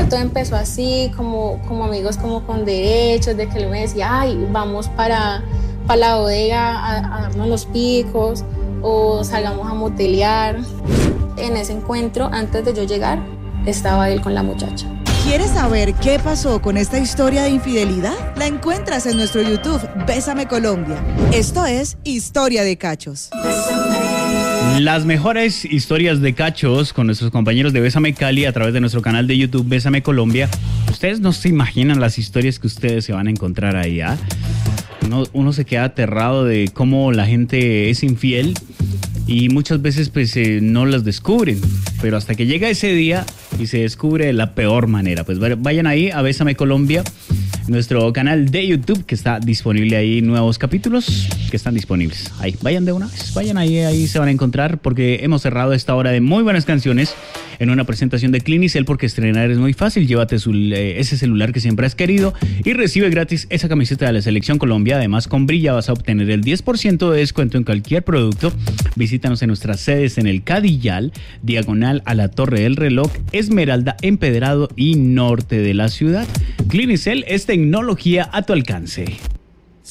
todo empezó así, como amigos como con derechos, de que él me decía, ay, vamos para la bodega a darnos los picos o salgamos a motelear. En ese encuentro, antes de yo llegar, estaba él con la muchacha. ¿Quieres saber qué pasó con esta historia de infidelidad? La encuentras en nuestro YouTube, Bésame Colombia. Esto es Historia de Cachos. Las mejores historias de cachos con nuestros compañeros de Bésame Cali a través de nuestro canal de YouTube Bésame Colombia. Ustedes no se imaginan las historias que ustedes se van a encontrar ahí, ¿ah? Uno se queda aterrado de cómo la gente es infiel y muchas veces pues no las descubren, pero hasta que llega ese día y se descubre de la peor manera. Pues vayan ahí a Bésame Colombia, nuestro canal de YouTube, que está disponible ahí, nuevos capítulos que están disponibles. Ahí, vayan de una vez, vayan ahí se van a encontrar, porque hemos cerrado esta hora de muy buenas canciones en una presentación de Clinicel, porque estrenar es muy fácil. Llévate ese celular que siempre has querido y recibe gratis esa camiseta de la Selección Colombia. Además, con Brilla vas a obtener el 10% de descuento en cualquier producto. Visítanos en nuestras sedes en el Cadillal, diagonal a la Torre del Reloj, Esmeralda, Empedrado y norte de la ciudad. Clinicel es tecnología a tu alcance.